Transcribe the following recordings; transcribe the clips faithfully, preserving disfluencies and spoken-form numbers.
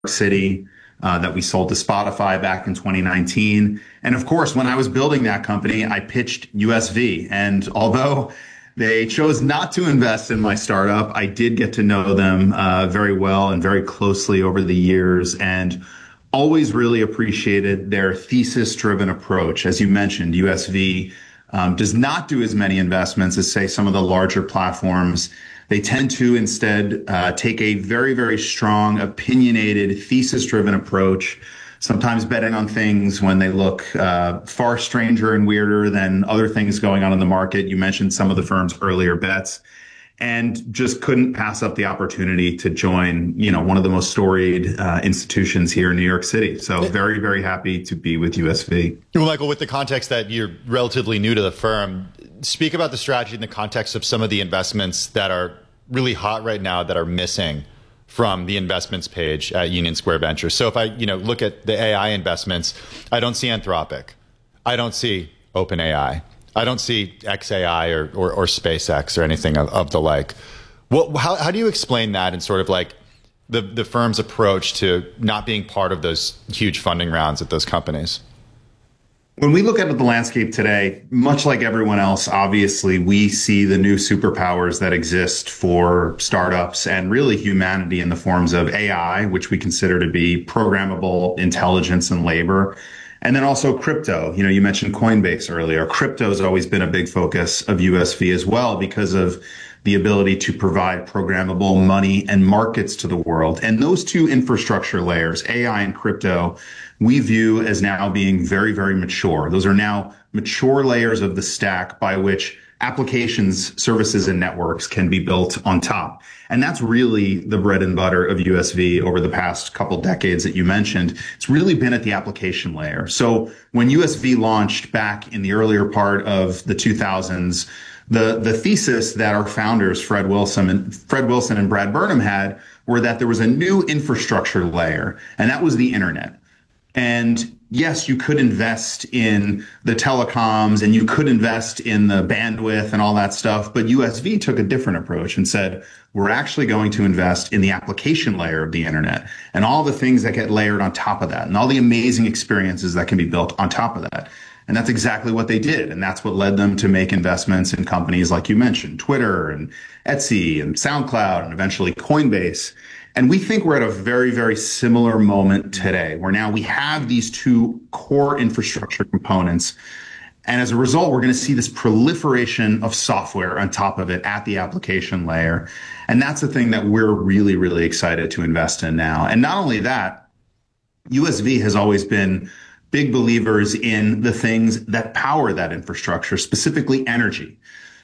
City uh, that we sold to Spotify back in twenty nineteen. And of course, when I was building that company, I pitched U S V. And although they chose not to invest in my startup, I did get to know them uh, very well and very closely over the years, and always really appreciated their thesis-driven approach. As you mentioned, U S V um, does not do as many investments as, say, some of the larger platforms. They tend to instead uh, take a very, very strong, opinionated, thesis-driven approach, sometimes betting on things when they look uh, far stranger and weirder than other things going on in the market. You mentioned some of the firm's earlier bets, and just couldn't pass up the opportunity to join, you know, one of the most storied uh, institutions here in New York City. So very, very happy to be with U S V. Well, Michael, with the context that you're relatively new to the firm, speak about the strategy in the context of some of the investments that are really hot right now that are missing from the investments page at Union Square Ventures. So if I, you know, look at the A I investments, I don't see Anthropic. I don't see OpenAI. I don't see X A I or, or, or SpaceX or anything of, of the like. What, how, how do you explain that and sort of like the, the firm's approach to not being part of those huge funding rounds at those companies? When we look at the landscape today, much like everyone else, obviously, we see the new superpowers that exist for startups and really humanity in the forms of A I, which we consider to be programmable intelligence and labor. And then also crypto. You know, you mentioned Coinbase earlier. Crypto has always been a big focus of U S V as well because of the ability to provide programmable money and markets to the world. And those two infrastructure layers, A I and crypto, we view as now being very, very mature. Those are now mature layers of the stack by which applications, services, and networks can be built on top. And that's really the bread and butter of U S V over the past couple decades that you mentioned. It's really been at the application layer. So when U S V launched back in the earlier part of the two thousands, the, the thesis that our founders, Fred Wilson and Fred Wilson and Brad Burnham, had were that there was a new infrastructure layer, and that was the internet. And yes, you could invest in the telecoms and you could invest in the bandwidth and all that stuff. But U S V took a different approach and said, we're actually going to invest in the application layer of the internet and all the things that get layered on top of that and all the amazing experiences that can be built on top of that. And that's exactly what they did. And that's what led them to make investments in companies like you mentioned, Twitter and Etsy and SoundCloud and eventually Coinbase. And we think we're at a very, very similar moment today, where now we have these two core infrastructure components. And as a result, we're going to see this proliferation of software on top of it at the application layer. And that's the thing that we're really, really excited to invest in now. And not only that, U S V has always been big believers in the things that power that infrastructure, specifically energy.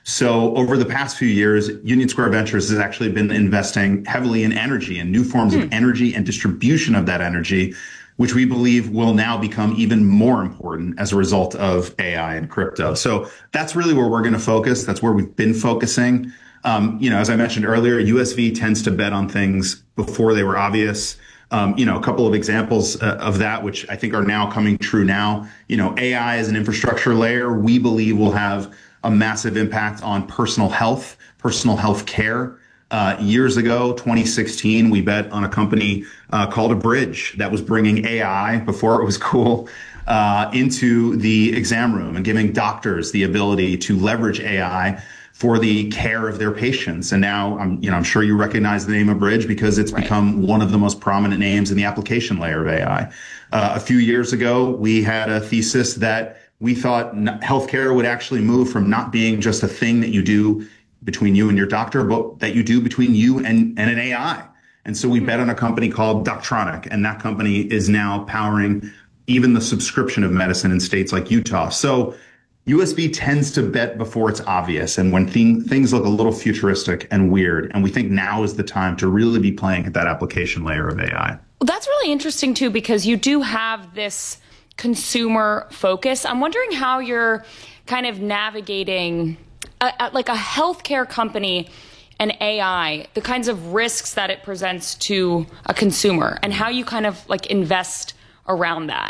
So over the past few years, Union Square Ventures has actually been investing heavily in energy and new forms hmm. of energy and distribution of that energy, which we believe will now become even more important as a result of A I and crypto. So that's really where we're going to focus. That's where we've been focusing. Um, you know, as I mentioned earlier, U S V tends to bet on things before they were obvious. Um, you know, a couple of examples uh, of that, which I think are now coming true now. You know, A I as an infrastructure layer, we believe will have a massive impact on personal health, personal health care. Uh, years ago, twenty sixteen, we bet on a company uh, called Abridge that was bringing A I, before it was cool, uh, into the exam room and giving doctors the ability to leverage A I for the care of their patients. And now, I'm, you know, I'm sure you recognize the name Abridge because it's right. become one of the most prominent names in the application layer of A I. Uh, a few years ago, we had a thesis that we thought healthcare would actually move from not being just a thing that you do between you and your doctor, but that you do between you and, and an A I. And so we bet on a company called Doctronic, and that company is now powering even the subscription of medicine in states like Utah. So U S V tends to bet before it's obvious and when thing, things look a little futuristic and weird. And we think now is the time to really be playing at that application layer of A I. Well, that's really interesting, too, because you do have this consumer focus. I'm wondering how you're kind of navigating a, a, like a healthcare company and A I, the kinds of risks that it presents to a consumer and how you kind of like invest around that.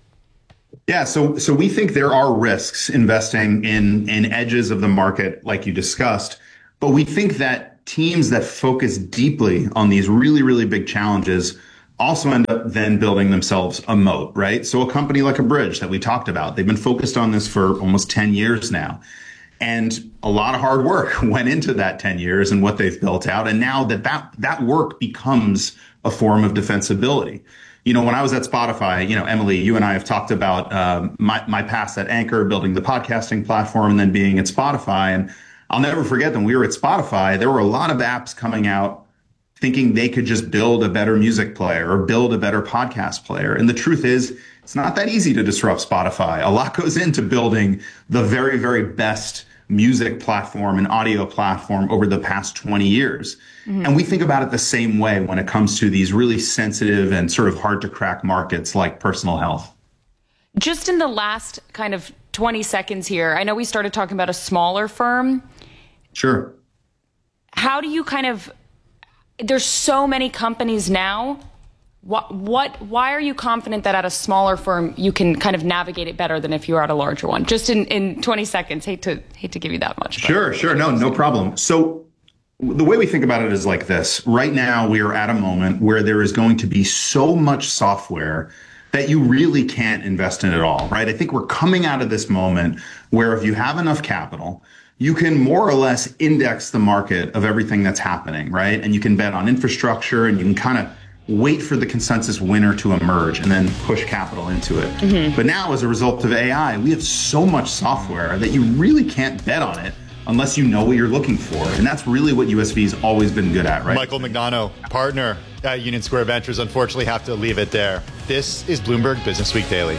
Yeah, so so we think there are risks investing in in edges of the market like you discussed, but we think that teams that focus deeply on these really, really big challenges also end up then building themselves a moat, right? So a company like a Bridge that we talked about, they've been focused on this for almost ten years now. And a lot of hard work went into that ten years and what they've built out. And now that that, that work becomes a form of defensibility. You know, when I was at Spotify, you know, Emily, you and I have talked about um, my, my past at Anchor, building the podcasting platform, and then being at Spotify. And I'll never forget when we were at Spotify, there were a lot of apps coming out thinking they could just build a better music player or build a better podcast player. And the truth is, it's not that easy to disrupt Spotify. A lot goes into building the very, very best music platform and audio platform over the past twenty years. Mm-hmm. And we think about it the same way when it comes to these really sensitive and sort of hard to crack markets like personal health. Just in the last kind of twenty seconds here, I know we started talking about a smaller firm. Sure. How do you kind of, there's so many companies now. What, what, why are you confident that at a smaller firm you can kind of navigate it better than if you were at a larger one? Just in, in twenty seconds. Hate to hate to give you that much. Sure, sure. No, no problem. So the way we think about it is like this. Right now, we are at a moment where there is going to be so much software that you really can't invest in it all, right? I think we're coming out of this moment where if you have enough capital, you can more or less index the market of everything that's happening, right? And you can bet on infrastructure and you can kind of wait for the consensus winner to emerge and then push capital into it. Mm-hmm. But now, as a result of A I, we have so much software that you really can't bet on it unless you know what you're looking for. And that's really what U S V's always been good at, right? Michael Mignano, partner at Union Square Ventures, unfortunately have to leave it there. This is Bloomberg Business Week Daily.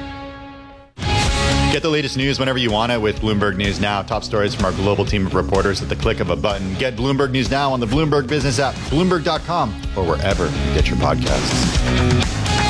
Get the latest news whenever you want it with Bloomberg News Now. Top stories from our global team of reporters at the click of a button. Get Bloomberg News Now on the Bloomberg Business app, Bloomberg dot com, or wherever you get your podcasts.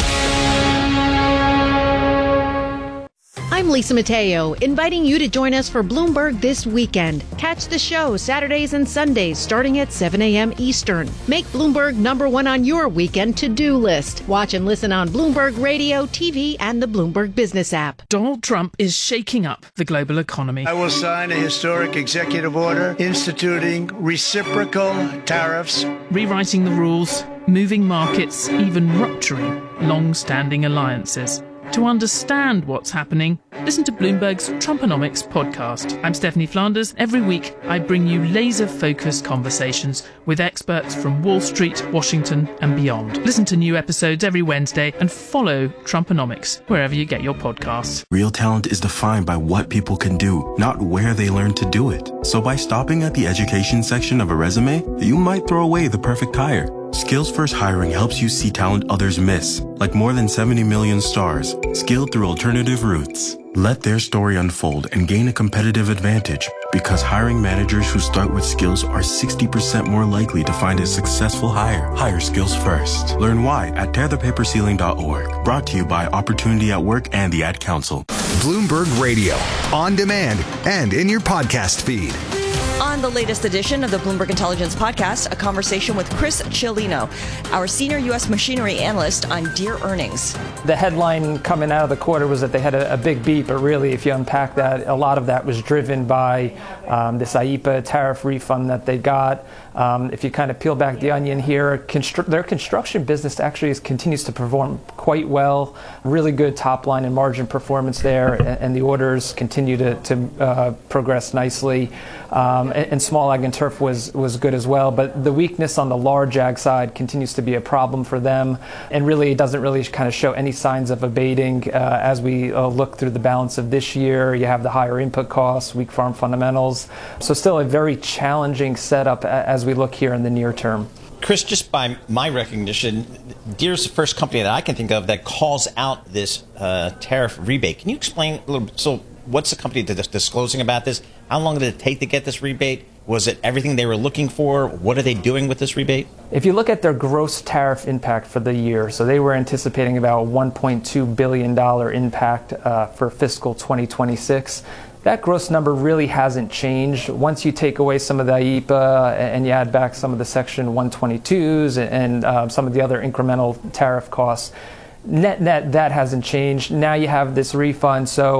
I'm Lisa Mateo, inviting you to join us for Bloomberg This Weekend. Catch the show Saturdays and Sundays starting at seven a.m. Eastern. Make Bloomberg number one on your weekend to-do list. Watch and listen on Bloomberg Radio, T V, and the Bloomberg Business app. Donald Trump is shaking up the global economy. I will sign a historic executive order instituting reciprocal tariffs, rewriting the rules, moving markets, even rupturing long-standing alliances. To understand what's happening, listen to Bloomberg's Trumponomics podcast. I'm Stephanie Flanders. Every week, I bring you laser-focused conversations with experts from Wall Street, Washington, and beyond. Listen to new episodes every Wednesday and follow Trumponomics wherever you get your podcasts. Real talent is defined by what people can do, not where they learn to do it. So by stopping at the education section of a resume, you might throw away the perfect hire. Skills First Hiring helps you see talent others miss, like more than seventy million stars, skilled through alternative routes. Let their story unfold and gain a competitive advantage, because hiring managers who start with skills are sixty percent more likely to find a successful hire. Hire skills first. Learn why at tear the paper ceiling dot org. Brought to you by Opportunity at Work and the Ad Council. Bloomberg Radio, on demand and in your podcast feed. On the latest edition of the Bloomberg Intelligence Podcast, a conversation with Chris Cialino, our senior U S machinery analyst on Deere earnings. The headline coming out of the quarter was that they had a, a big beat, but really, if you unpack that, a lot of that was driven by um, this I E P A tariff refund that they got. Um, if you kind of peel back the onion here, constru- their construction business actually is, continues to perform quite well. Really good top line and margin performance there, and, and the orders continue to, to uh, progress nicely. Um, and, and small ag and turf was, was good as well, but the weakness on the large ag side continues to be a problem for them, and really doesn't really kind of show any signs of abating uh, as we uh, look through the balance of this year. You have the higher input costs, weak farm fundamentals, so still a very challenging setup as we look here in the near term. Chris, just by my recognition, Deere's the first company that I can think of that calls out this uh, tariff rebate. Can you explain a little? So, what's the company that's disclosing about this? How long did it take to get this rebate? Was it everything they were looking for? What are they doing with this rebate? If you look at their gross tariff impact for the year, so they were anticipating about one point two billion dollars impact uh, for fiscal twenty twenty-six. That gross number really hasn't changed. Once you take away some of the I E P A and you add back some of the Section one twenty-twos and uh, some of the other incremental tariff costs, net net that hasn't changed. Now you have this refund, so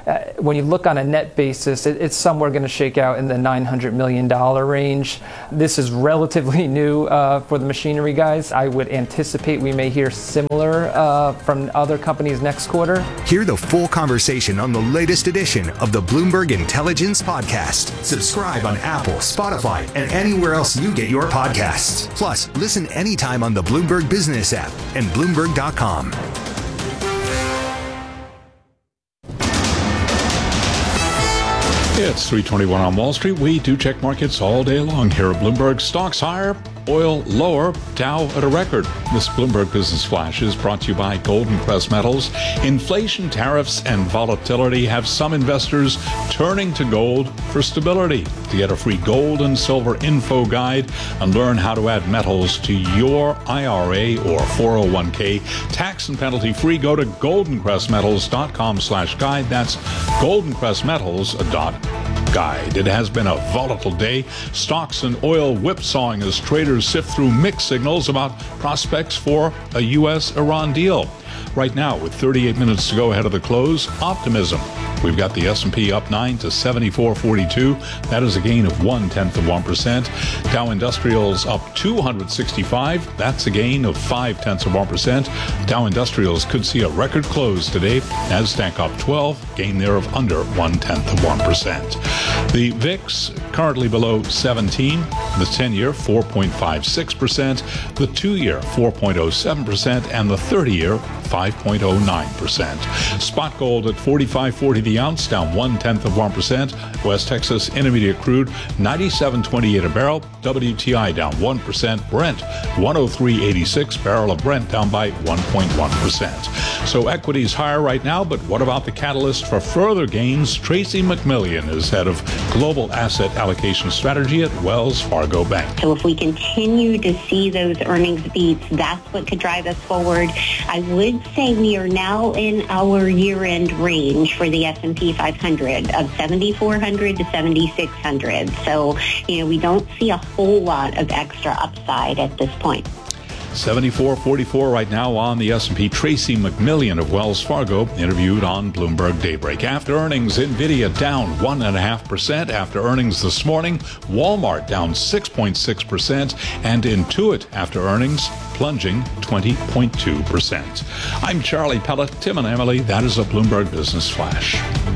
uh, when you look on a net basis, it, it's somewhere going to shake out in the nine hundred million dollars range. This is relatively new uh, for the machinery guys. I would anticipate we may hear similar uh, from other companies next quarter. Hear the full conversation on the latest edition of the Bloomberg Intelligence Podcast. Subscribe on Apple, Spotify, and anywhere else you get your podcasts. Plus, listen anytime on the Bloomberg Business app and Bloomberg dot com. It's three twenty-one on Wall Street. We do check markets all day long here at Bloomberg. Stocks higher, oil lower, Dow at a record. This Bloomberg Business Flash is brought to you by Golden Crest Metals. Inflation, tariffs, and volatility have some investors turning to gold for stability. To get a free gold and silver info guide and learn how to add metals to your I R A or four oh one k, tax and penalty free, go to golden crest metals dot com slash guide. That's golden crest metals dot com. Guide. It has been a volatile day. Stocks and oil whipsawing as traders sift through mixed signals about prospects for a U S Iran deal. Right now, with thirty-eight minutes to go ahead of the close, optimism. We've got the S and P up nine to seventy-four forty-two. That is a gain of one-tenth of one percent. Dow Industrials up two hundred sixty-five. That's a gain of five-tenths of one percent. Dow Industrials could see a record close today. Nasdaq up twelve, gain there of under one-tenth of one percent. The V I X currently below seventeen. The ten-year, four point five six percent. The two-year, four point oh seven percent. And the thirty-year, five point oh nine percent. Spot gold at forty-five forty the ounce, down one-tenth of one percent. West Texas Intermediate crude, ninety-seven twenty-eight a barrel. W T I down one percent. Brent, one oh three eighty-six. Barrel of Brent down by one point one percent. So equities higher right now, but what about the catalyst for further gains? Tracy McMillian is head of Global Asset Allocation Strategy at Wells Fargo Bank. So if we continue to see those earnings beats, that's what could drive us forward. I would say we are now in our year-end range for the S and P five hundred of seventy-four hundred to seventy-six hundred. So, you know, we don't see a whole lot of extra upside at this point. seventy-four forty-four right now on the S and P. Tracy McMillian of Wells Fargo interviewed on Bloomberg Daybreak. After earnings, NVIDIA down one point five percent. After earnings this morning, Walmart down six point six percent. And Intuit, after earnings, plunging twenty point two percent. I'm Charlie Pellet. Tim and Emily, that is a Bloomberg Business Flash.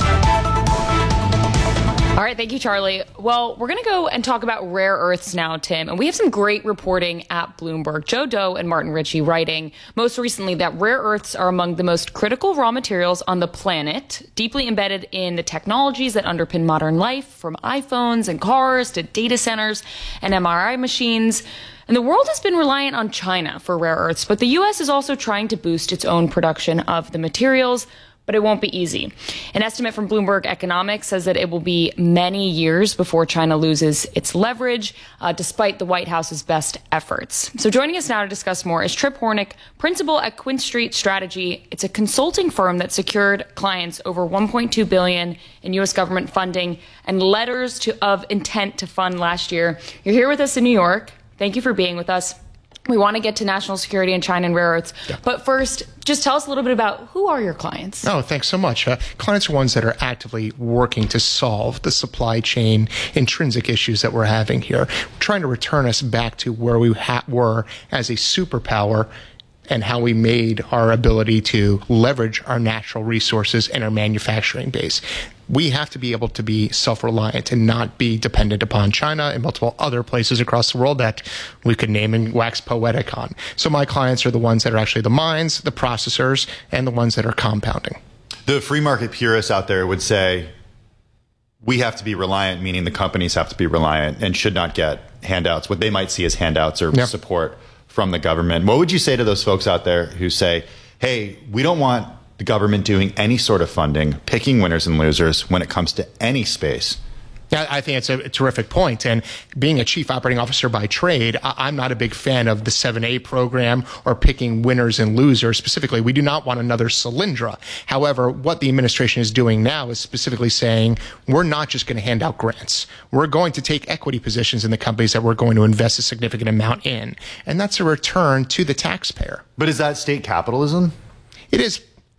All right, thank you, Charlie. Well, we're going to go and talk about rare earths now, Tim. And we have some great reporting at Bloomberg. Joe Doe and Martin Ritchie writing most recently that rare earths are among the most critical raw materials on the planet, deeply embedded in the technologies that underpin modern life, from iPhones and cars to data centers and M R I machines. And the world has been reliant on China for rare earths, but the U S is also trying to boost its own production of the materials. But it won't be easy. An estimate from Bloomberg Economics says that it will be many years before China loses its leverage, uh, despite the White House's best efforts. So joining us now to discuss more is Trip Hornick, principal at Quinn Street Strategy. It's a consulting firm that secured clients over one point two billion dollars in U S government funding and letters to, of intent to fund last year. You're here with us in New York. Thank you for being with us. We want to get to national security and China and rare earths. Yeah. But first, just tell us a little bit about who are your clients? Oh, thanks so much. Uh, clients are ones that are actively working to solve the supply chain intrinsic issues that we're having here. We're trying to return us back to where we ha- were as a superpower and how we made our ability to leverage our natural resources and our manufacturing base. We have to be able to be self-reliant and not be dependent upon China and multiple other places across the world that we could name and wax poetic on. So my clients are the ones that are actually the mines, the processors, and the ones that are compounding. The free market purists out there would say we have to be reliant, meaning the companies have to be reliant and should not get handouts, what they might see as handouts or yep. support from the government. What would you say to those folks out there who say, hey, we don't want the government doing any sort of funding, picking winners and losers when it comes to any space? Yeah, I think it's a terrific point. And being a chief operating officer by trade, I'm not a big fan of the seven A program or picking winners and losers. Specifically, we do not want another Solyndra. However, what the administration is doing now is specifically saying we're not just going to hand out grants. We're going to take equity positions in the companies that we're going to invest a significant amount in. And that's a return to the taxpayer. But is that state capitalism? It is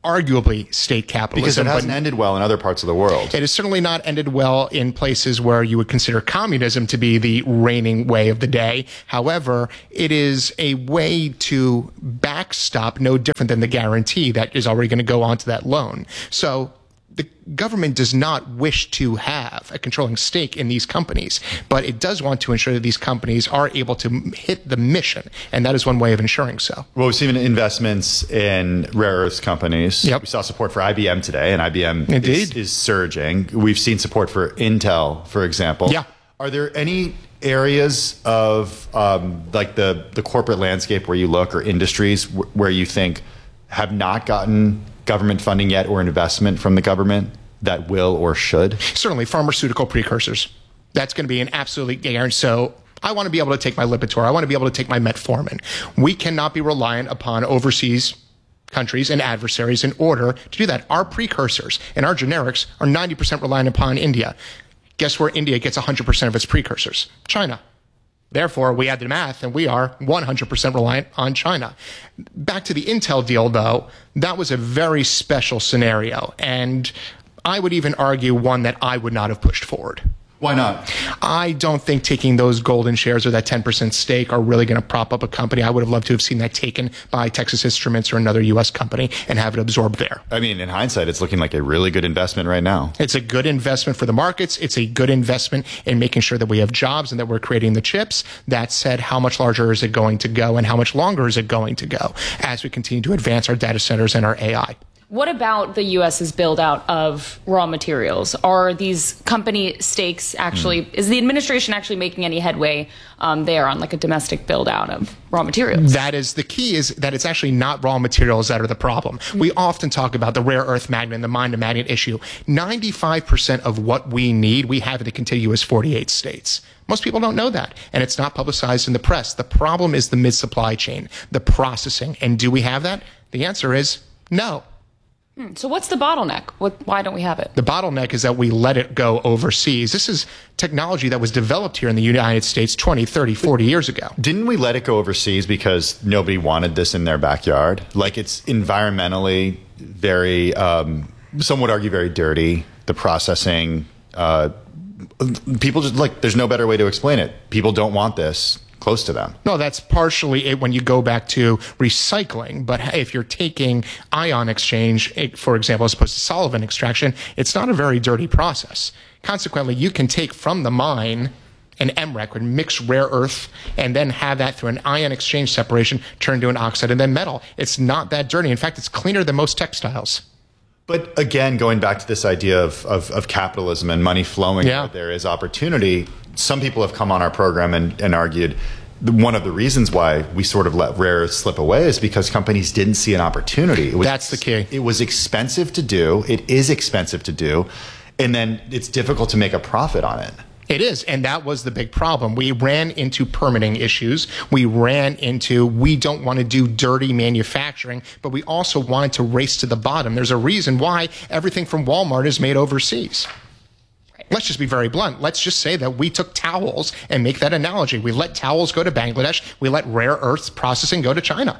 arguably state capitalism. Because it hasn't ended well in other parts of the world. It has certainly not ended well in places where you would consider communism to be the reigning way of the day. However, it is a way to backstop, no different than the guarantee that is already going to go onto that loan. So the government does not wish to have a controlling stake in these companies, but it does want to ensure that these companies are able to hit the mission, and that is one way of ensuring so. Well, we've seen investments in rare earths companies. Yep. We saw support for I B M today, and I B M Indeed. is, is surging. We've seen support for Intel, for example. Yeah. Are there any areas of um, like the, the corporate landscape where you look, or industries w- where you think have not gotten government funding yet, or investment from the government that will or should? Certainly, pharmaceutical precursors. That's going to be an absolute guarantee. So I want to be able to take my Lipitor. I want to be able to take my metformin. We cannot be reliant upon overseas countries and adversaries in order to do that. Our precursors and our generics are ninety percent reliant upon India. Guess where India gets one hundred percent of its precursors? China. Therefore, we add the math, and we are one hundred percent reliant on China. Back to the Intel deal, though, that was a very special scenario, and I would even argue one that I would not have pushed forward. Why not? I don't think taking those golden shares or that ten percent stake are really going to prop up a company. I would have loved to have seen that taken by Texas Instruments or another U S company and have it absorbed there. I mean, in hindsight, it's looking like a really good investment right now. It's a good investment for the markets. It's a good investment in making sure that we have jobs and that we're creating the chips. That said, how much larger is it going to go, and how much longer is it going to go as we continue to advance our data centers and our A I? What about the U S's build out of raw materials? Are these company stakes actually, mm. is the administration actually making any headway um, there on like a domestic build out of raw materials? That is the key, is that it's actually not raw materials that are the problem. Mm. We often talk about the rare earth magnet and the mine to magnet issue. ninety-five percent of what we need, we have in the contiguous forty-eight states. Most people don't know that, and it's not publicized in the press. The problem is the mid-supply chain, the processing. And do we have that? The answer is no. Hmm. So what's the bottleneck? What, why don't we have it? The bottleneck is that we let it go overseas. This is technology that was developed here in the United States twenty, thirty, forty years ago. Didn't we let it go overseas because nobody wanted this in their backyard? Like, it's environmentally very, um, some would argue very dirty. The processing, uh, people just, like, there's no better way to explain it. People don't want this close to them. No, that's partially it when you go back to recycling. But if you're taking ion exchange, for example, as opposed to solvent extraction, it's not a very dirty process. Consequently, you can take from the mine an M R E C, would mix rare earth, and then have that through an ion exchange separation turn to an oxide and then metal. It's not that dirty. In fact, it's cleaner than most textiles. But again, going back to this idea of, of, of capitalism and money flowing, yeah. where there is opportunity, some people have come on our program and, and argued one of the reasons why we sort of let rare earth slip away is because companies didn't see an opportunity. It was, That's the key. It was expensive to do. It is expensive to do. And then it's difficult to make a profit on it. It is, and that was the big problem. We ran into permitting issues. We ran into, we don't want to do dirty manufacturing, but we also wanted to race to the bottom. There's a reason why everything from Walmart is made overseas. Let's just be very blunt. Let's just say that we took towels and make that analogy. We let towels go to Bangladesh. We let rare earths processing go to China.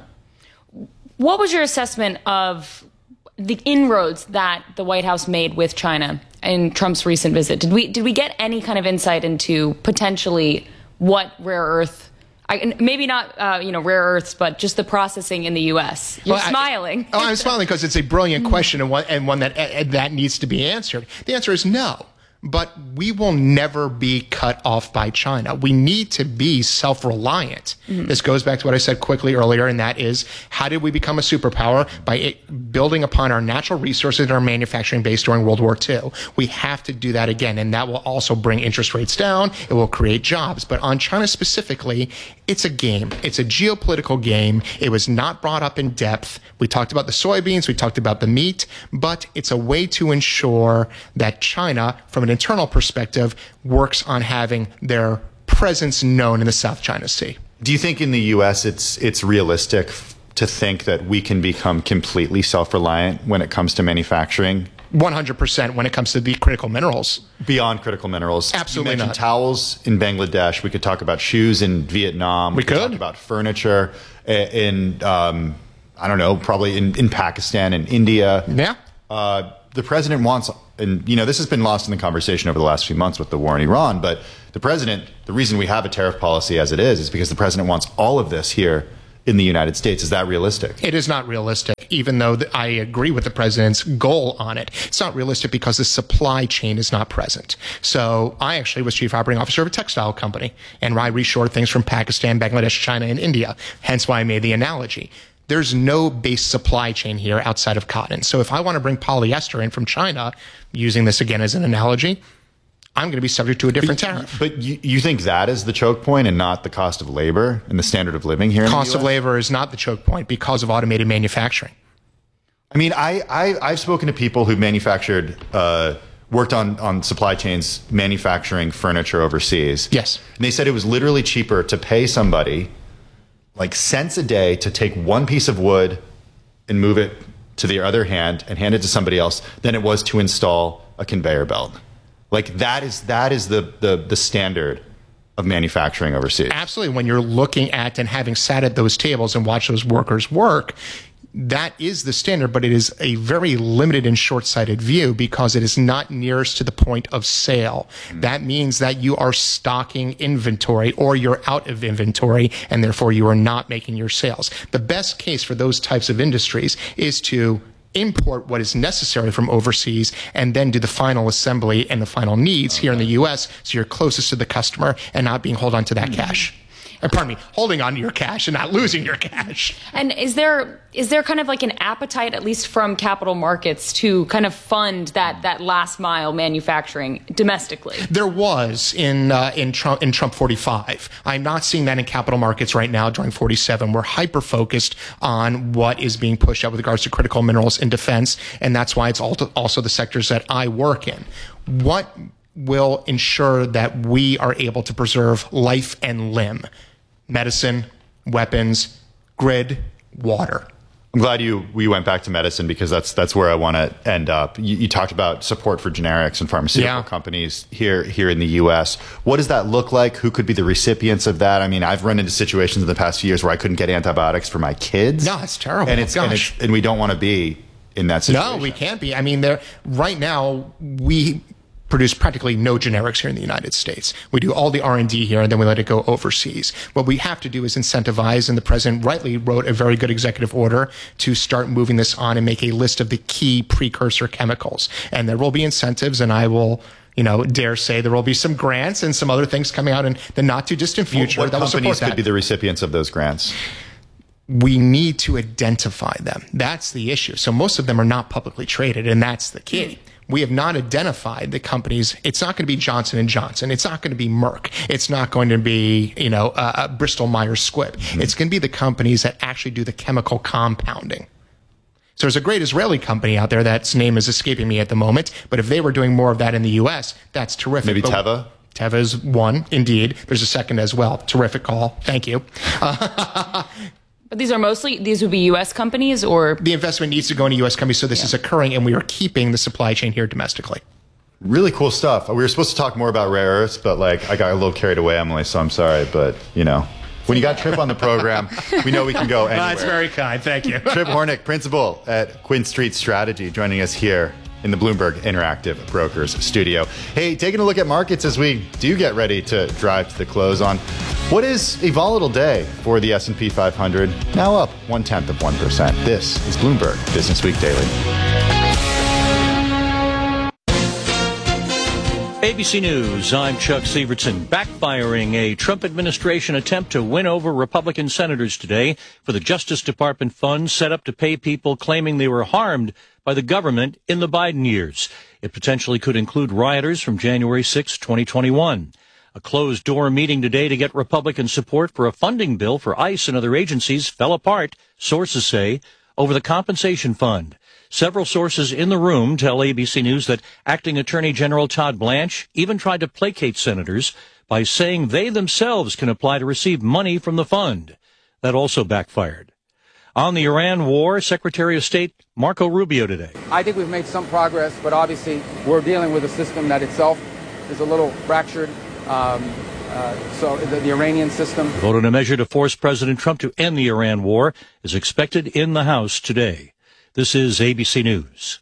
What was your assessment of the inroads that the White House made with China in Trump's recent visit? Did we did we get any kind of insight into potentially what rare earth, I, maybe not uh, you know rare earths, but just the processing in the U S? You're well, smiling. I, oh, I'm smiling because it's a brilliant question and one, and one that uh, that needs to be answered. The answer is no. But we will never be cut off by China. We need to be self-reliant. Mm-hmm. This goes back to what I said quickly earlier, and that is, how did we become a superpower? By it, building upon our natural resources and our manufacturing base during World War Two. We have to do that again, and that will also bring interest rates down. It will create jobs. But on China specifically, it's a game. It's a geopolitical game. It was not brought up in depth. We talked about the soybeans. We talked about the meat. But it's a way to ensure that China, from an internal perspective, works on having their presence known in the South China Sea. Do you think in the U S it's it's realistic to think that we can become completely self-reliant when it comes to manufacturing? one hundred percent when it comes to the critical minerals. Beyond critical minerals. Absolutely you mentioned not. Towels in Bangladesh. We could talk about shoes in Vietnam. We, we could. talk about furniture in um, I don't know, probably in, in Pakistan and India. Yeah. Uh, the president wants, and you know, this has been lost in the conversation over the last few months with the war in Iran, but the president, the reason we have a tariff policy as it is, is because the president wants all of this here in the United States. Is that realistic? It is not realistic, even though th- I agree with the president's goal on it. It's not realistic because the supply chain is not present. So I actually was chief operating officer of a textile company, and I reshored things from Pakistan, Bangladesh, China, and India. Hence why I made the analogy. There's no base supply chain here outside of cotton. So if I want to bring polyester in from China, using this again as an analogy, I'm going to be subject to a different but, tariff. But you, you think that is the choke point and not the cost of labor and the standard of living here in Cost the U S? of labor is not the choke point because of automated manufacturing. I mean, I, I, I've spoken to people who manufactured, uh, worked on, on supply chains manufacturing furniture overseas. Yes. And they said it was literally cheaper to pay somebody like cents a day to take one piece of wood and move it to the other hand and hand it to somebody else than it was to install a conveyor belt. Like that is that is the, the the standard of manufacturing overseas. Absolutely. When you're looking at and having sat at those tables and watched those workers work, that is the standard, but it is a very limited and short-sighted view because it is not nearest to the point of sale. Mm-hmm. That means that you are stocking inventory or you're out of inventory and therefore you are not making your sales. The best case for those types of industries is to import what is necessary from overseas and then do the final assembly and the final needs okay. here in the U S so you're closest to the customer and not being hold on to that mm-hmm. cash. Or, pardon me, holding on to your cash and not losing your cash. And is there is there kind of like an appetite, at least from capital markets, to kind of fund that that last mile manufacturing domestically? There was in uh, in Trump in Trump forty-five. I'm not seeing that in capital markets right now during forty-seven. We're hyper focused on what is being pushed out with regards to critical minerals in defense, and that's why it's also the sectors that I work in. What will ensure that we are able to preserve life and limb? Medicine, weapons, grid, water. I'm glad you we went back to medicine because that's that's where I want to end up. You, you talked about support for generics and pharmaceutical yeah. companies here here in the U S. What does that look like? Who could be the recipients of that? I mean, I've run into situations in the past few years where I couldn't get antibiotics for my kids. No, it's terrible. And it's, and, it's and we don't want to be in that situation. No, we can't be. I mean, there right now we produce practically no generics here in the United States. We do all the R and D here, and then we let it go overseas. What we have to do is incentivize, and the president rightly wrote a very good executive order to start moving this on and make a list of the key precursor chemicals. And there will be incentives, and I will, you know, dare say there will be some grants and some other things coming out in the not too distant future. What that will companies support could that. be the recipients of those grants? We need to identify them. That's the issue. So most of them are not publicly traded, and that's the key. We have not identified the companies. It's not going to be Johnson and Johnson. It's not going to be Merck. It's not going to be, you know, uh, Bristol Myers Squibb. Mm-hmm. It's going to be the companies that actually do the chemical compounding. So there's a great Israeli company out there that's name is escaping me at the moment. But if they were doing more of that in the U S, that's terrific. Maybe but Teva? Teva is one, indeed. There's a second as well. Terrific call. Thank you. Uh, But these are mostly, these would be U S companies or? The investment needs to go into U S companies, so this yeah. is occurring, and we are keeping the supply chain here domestically. Really cool stuff. We were supposed to talk more about rare earths, but like I got a little carried away, Emily, so I'm sorry. But, you know, when you got Trip on the program, we know we can go anywhere. That's very kind. Thank you. Trip Hornick, principal at Quinn Street Strategy, joining us here in the Bloomberg Interactive Brokers studio. Hey, taking a look at markets as we do get ready to drive to the close on what is a volatile day for the S and P five hundred, now up one-tenth of one percent. This is Bloomberg Business Week Daily. A B C News, I'm Chuck Sievertson. Backfiring a Trump administration attempt to win over Republican senators today for the Justice Department funds set up to pay people claiming they were harmed by the government in the Biden years. It potentially could include rioters from January sixth, twenty twenty-one. A closed-door meeting today to get Republican support for a funding bill for ICE and other agencies fell apart, sources say, over the compensation fund. Several sources in the room tell A B C News that Acting Attorney General Todd Blanche even tried to placate senators by saying they themselves can apply to receive money from the fund. That also backfired. On the Iran war, Secretary of State Marco Rubio today. I think we've made some progress, but obviously we're dealing with a system that itself is a little fractured. Um, Uh, so the, the Iranian system. Vote on a measure to force President Trump to end the Iran war is expected in the House today. This is A B C News.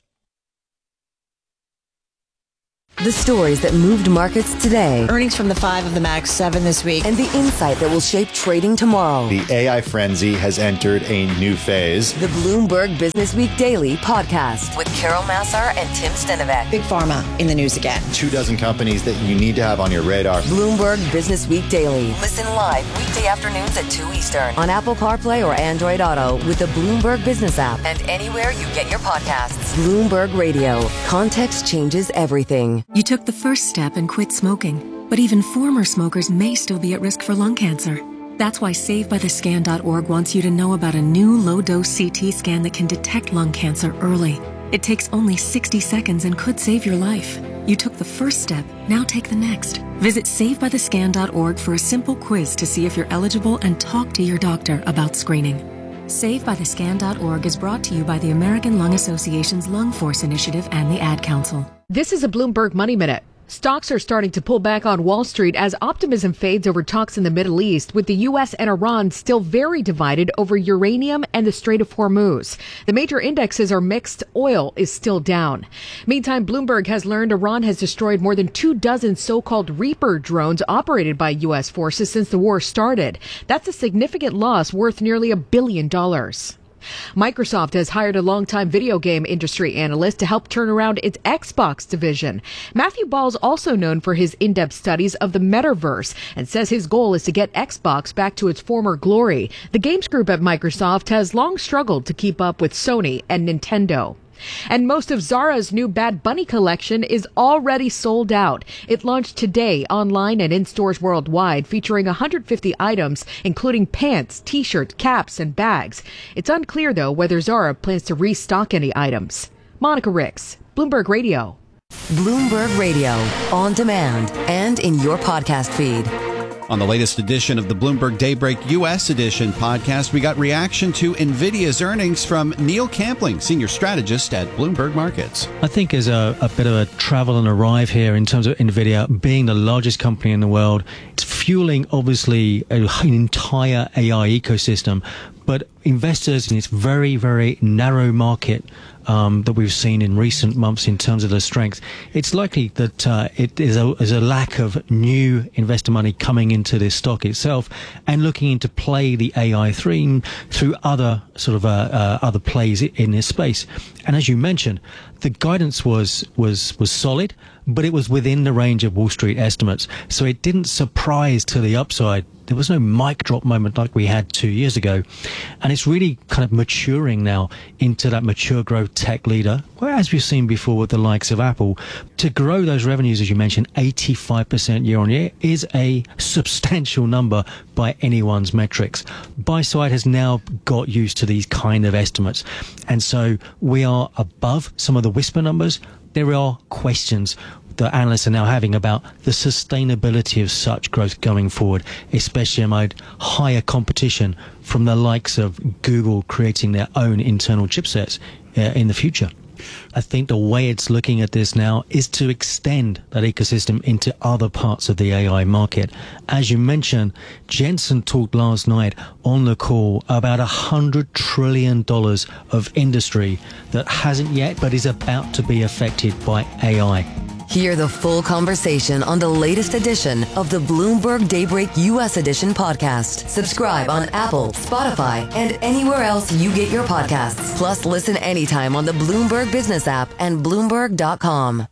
The stories that moved markets today. Earnings from the five of the Mag seven this week. And the insight that will shape trading tomorrow. The A I frenzy has entered a new phase. The Bloomberg Business Week Daily podcast with Carol Massar and Tim Stenovec. Big Pharma in the news again. Two dozen companies that you need to have on your radar. Bloomberg Business Week Daily. Listen live weekday afternoons at two Eastern on Apple CarPlay or Android Auto with the Bloomberg Business app and anywhere you get your podcasts. Bloomberg Radio. Context changes everything. You took the first step and quit smoking, but even former smokers may still be at risk for lung cancer. That's why Save By The Scan dot org wants you to know about a new low-dose C T scan that can detect lung cancer early. It takes only sixty seconds and could save your life. You took the first step, now take the next. Visit Save By The Scan dot org for a simple quiz to see if you're eligible and talk to your doctor about screening. Save By The Scan dot org is brought to you by the American Lung Association's Lung Force Initiative and the Ad Council. This is a Bloomberg Money Minute. Stocks are starting to pull back on Wall Street as optimism fades over talks in the Middle East, with the U S and Iran still very divided over uranium and the Strait of Hormuz. The major indexes are mixed. Oil is still down. Meantime, Bloomberg has learned Iran has destroyed more than two dozen so-called Reaper drones operated by U S forces since the war started. That's a significant loss worth nearly a billion dollars. Microsoft has hired a longtime video game industry analyst to help turn around its Xbox division. Matthew Ball's also known for his in-depth studies of the metaverse and says his goal is to get Xbox back to its former glory. The games group at Microsoft has long struggled to keep up with Sony and Nintendo. And most of Zara's new Bad Bunny collection is already sold out. It launched today online and in stores worldwide, featuring one hundred fifty items, including pants, t-shirts, caps, and bags. It's unclear, though, whether Zara plans to restock any items. Monica Ricks, Bloomberg Radio. Bloomberg Radio, on demand and in your podcast feed. On the latest edition of the Bloomberg Daybreak U S Edition podcast, we got reaction to NVIDIA's earnings from Neil Campling, senior strategist at Bloomberg Markets. I think there's a, a bit of a travel and arrive here in terms of NVIDIA being the largest company in the world. It's fueling, obviously, a, an entire A I ecosystem, but investors in its very, very narrow market Um, that we've seen in recent months in terms of the strength, it's likely that uh, it is a, is a lack of new investor money coming into this stock itself and looking into play the A I theme through other sort of uh, uh, other plays in this space. And as you mentioned, the guidance was was was solid, but it was within the range of Wall Street estimates, so it didn't surprise to the upside. There was no mic drop moment like we had two years ago. And it's really kind of maturing now into that mature growth tech leader, where, as we've seen before with the likes of Apple, to grow those revenues, as you mentioned, eighty-five percent year on year is a substantial number by anyone's metrics. Buy side has now got used to these kind of estimates. And so we are above some of the whisper numbers. There are questions that analysts are now having about the sustainability of such growth going forward, especially amid higher competition from the likes of Google creating their own internal chipsets uh, in the future. I think the way it's looking at this now is to extend that ecosystem into other parts of the A I market. As you mentioned, Jensen talked last night on the call about one hundred trillion dollars of industry that hasn't yet but is about to be affected by A I. Hear the full conversation on the latest edition of the Bloomberg Daybreak U S Edition podcast. Subscribe on Apple, Spotify, and anywhere else you get your podcasts. Plus, listen anytime on the Bloomberg Business app and Bloomberg dot com.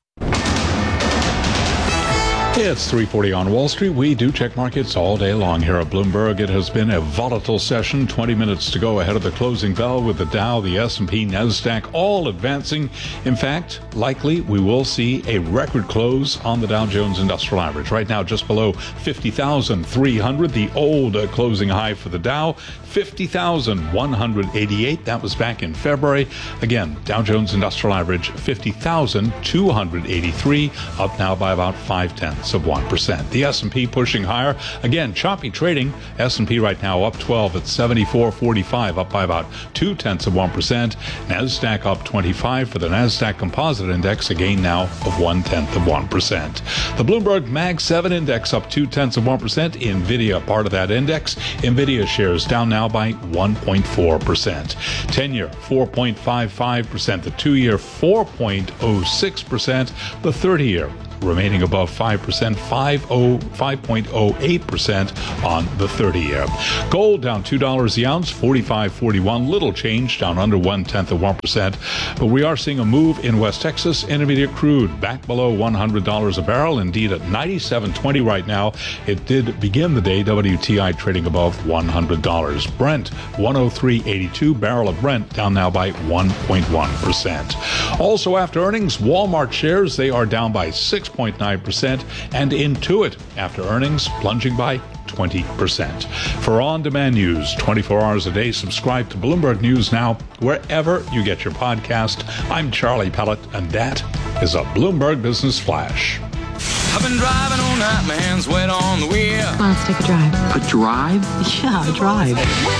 It's three forty on Wall Street. We do check markets all day long here at Bloomberg. It has been a volatile session. twenty minutes to go ahead of the closing bell with the Dow, the S and P, NASDAQ all advancing. In fact, likely we will see a record close on the Dow Jones Industrial Average. Right now, just below fifty thousand three hundred, the old uh, closing high for the Dow, fifty thousand one hundred eighty-eight. That was back in February. Again, Dow Jones Industrial Average, fifty thousand two hundred eighty-three, up now by about five tenths. tenths of one percent. The S and P pushing higher. Again, choppy trading. S and P right now up twelve at seventy-four forty-five, up by about two tenths of one percent. NASDAQ up twenty-five for the NASDAQ Composite Index, a gain now of one tenth of one percent. The Bloomberg Mag seven Index up two tenths of one percent. NVIDIA part of that index. NVIDIA shares down now by one point four percent. ten-year four point five five percent. The two-year four point oh six percent. The thirty-year remaining above five percent, five point oh eight percent on the thirty-year. Gold down two dollars the ounce, forty-five forty-one. Little change, down under one-tenth of one percent. But we are seeing a move in West Texas. Intermediate crude back below one hundred dollars a barrel, indeed at ninety-seven twenty right now. It did begin the day, W T I trading above one hundred dollars. Brent, one oh three eighty-two. Barrel of Brent down now by one point one percent. Also after earnings, Walmart shares, they are down by six point nine percent, and Intuit after earnings plunging by twenty percent. For on-demand news twenty-four hours a day, subscribe to Bloomberg News Now wherever you get your podcast. I'm Charlie Pellet, and that is a Bloomberg Business Flash. I've been driving all night, my hands wet on the wheel. Come on, let's take a drive. A drive? Yeah, a drive.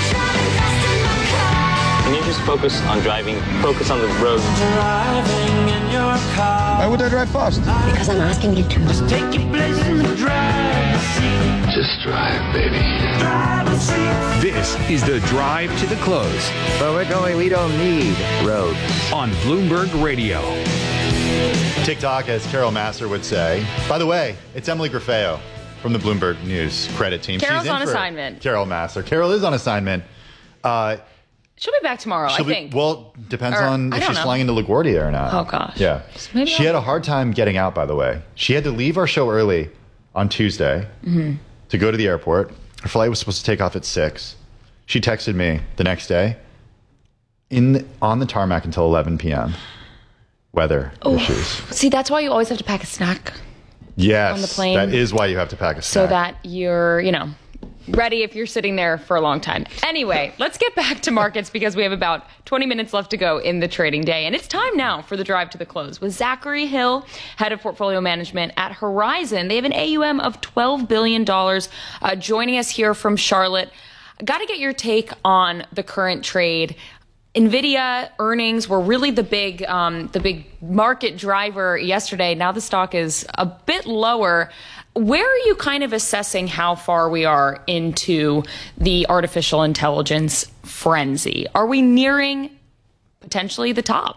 Can you just focus on driving? Focus on the road. Driving in your car. Why would I drive fast? Because I'm asking you to. Just take your place in the driver's seat. Just drive, baby. Driver's seat. This is the drive to the close. But we're going, we don't need roads. On Bloomberg Radio. TikTok, as Carol Massar would say. By the way, it's Emily Grafeo from the Bloomberg News credit team. Carol's She's in on for assignment. Carol Massar. Carol is on assignment. Uh, She'll be back tomorrow, I She'll be, think. well, depends Or, on I if don't she's know. flying into LaGuardia or not. Oh, gosh. Yeah. Maybe she I'll- had a hard time getting out, by the way. She had to leave our show early on Tuesday Mhm. to go to the airport. Her flight was supposed to take off at six. She texted me the next day in on the tarmac until eleven p.m. Weather Oh. issues. See, that's why you always have to pack a snack Yes, on the plane. that is why you have to pack a so snack. that you're, you know, ready if you're sitting there for a long time. Anyway, let's get back to markets because we have about twenty minutes left to go in the trading day. And it's time now for the drive to the close with Zachary Hill, head of portfolio management at Horizon. They have an A U M of twelve billion dollars, uh, joining us here from Charlotte. Got to get your take on the current trade. NVIDIA earnings were really the big, um, the big market driver yesterday. Now the stock is a bit lower. Where are you kind of assessing how far we are into the artificial intelligence frenzy? Are we nearing potentially the top?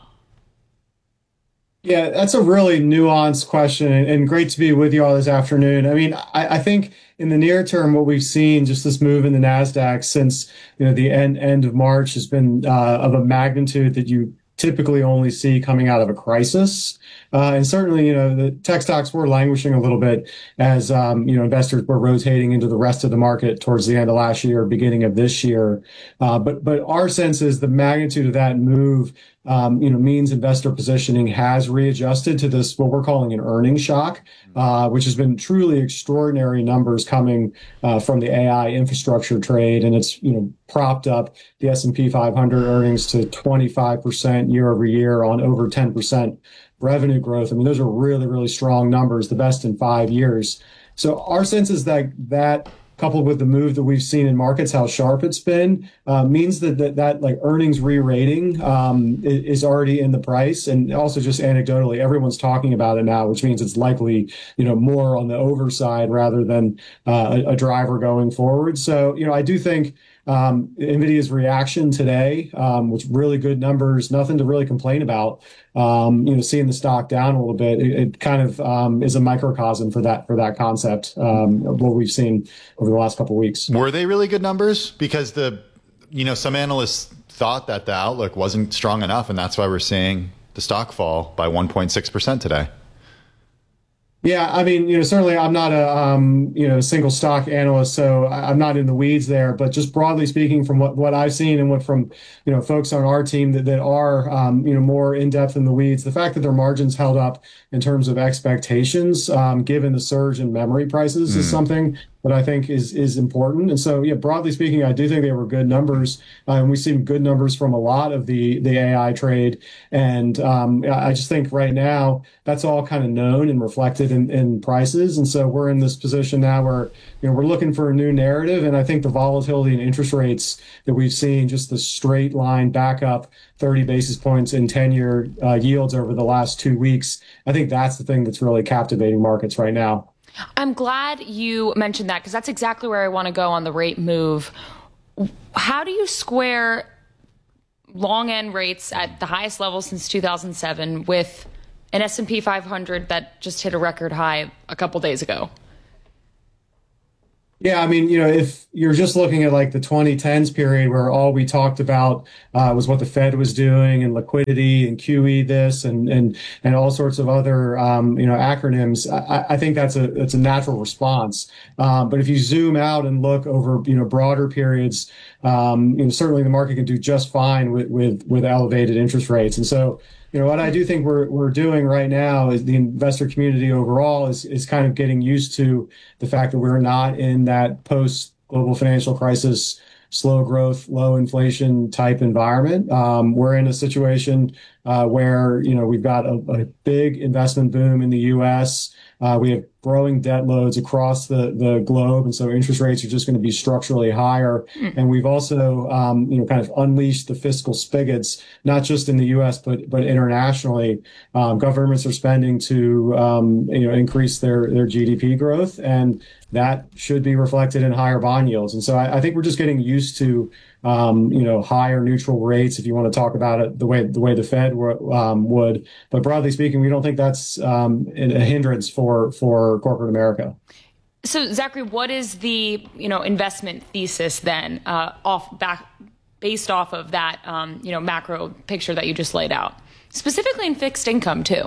Yeah, that's a really nuanced question, and great to be with you all this afternoon. I mean, I, I think in the near term, what we've seen, just this move in the NASDAQ since you know the end end of March, has been uh, of a magnitude that you typically only see coming out of a crisis. Uh, and certainly, you know, the tech stocks were languishing a little bit as, um, you know, investors were rotating into the rest of the market towards the end of last year, beginning of this year. Uh, but, but our sense is the magnitude of that move, um, you know, means investor positioning has readjusted to this, what we're calling an earnings shock, uh, which has been truly extraordinary numbers coming, uh, from the A I infrastructure trade. And it's, you know, propped up the S and P five hundred earnings to twenty-five percent year over year on over ten percent revenue growth. I mean, those are really, really strong numbers, the best in five years. So our sense is that that coupled with the move that we've seen in markets, how sharp it's been, uh, means that, that that like earnings re-rating um, is already in the price. And also just anecdotally, everyone's talking about it now, which means it's likely, you know, more on the over side rather than uh, a, a driver going forward. So, you know, I do think um, NVIDIA's reaction today, um, with really good numbers, nothing to really complain about. Um, you know, seeing the stock down a little bit, it, it kind of um, is a microcosm for that for that concept um, of what we've seen over the last couple of weeks. Were they really good numbers? Because the, you know, some analysts thought that the outlook wasn't strong enough, and that's why we're seeing the stock fall by one point six percent today. Yeah, I mean, you know, certainly I'm not a, um, you know, single stock analyst, so I'm not in the weeds there. But just broadly speaking, from what, what I've seen and what from, you know, folks on our team that, that are, um, you know, more in depth in the weeds, the fact that their margins held up in terms of expectations, um, given the surge in memory prices, mm. is something that I think is is important. And so, yeah, broadly speaking, I do think they were good numbers, uh, and we've seen good numbers from a lot of the the A I trade. And um, I just think right now that's all kind of known and reflected in, in prices. And so we're in this position now where, you know, we're looking for a new narrative. And I think the volatility in interest rates that we've seen, just the straight line back up thirty basis points in ten-year uh, yields over the last two weeks, I think that's the thing that's really captivating markets right now. I'm glad you mentioned that because that's exactly where I want to go on the rate move. How do you square long end rates at the highest level since two thousand seven with an S and P five hundred that just hit a record high a couple days ago? Yeah, I mean, you know, if you're just looking at like the twenty tens period where all we talked about uh, was what the Fed was doing and liquidity and Q E this and and and all sorts of other um, you know acronyms, I, I think that's a it's a natural response. Um, but if you zoom out and look over you know broader periods, um, you know, certainly the market can do just fine with with with elevated interest rates. And so, you know, what I do think we're we're doing right now is the investor community overall is is kind of getting used to the fact that we're not in that post global financial crisis, slow growth, low inflation type environment. Um, we're in a situation uh, where, you know, we've got a, a big investment boom in the U S. Uh, we have growing debt loads across the, the globe. And so interest rates are just going to be structurally higher. Mm. And we've also, um, you know, kind of unleashed the fiscal spigots, not just in the U S, but, but internationally. Um, governments are spending to, um, you know, increase their, their G D P growth. And that should be reflected in higher bond yields. And so I, I think we're just getting used to, um, you know, higher neutral rates, if you want to talk about it the way the way the Fed w- um, would. But broadly speaking, we don't think that's um, a hindrance for for corporate America. So, Zachary, what is the you know investment thesis then, uh, off back based off of that um, you know macro picture that you just laid out, specifically in fixed income too?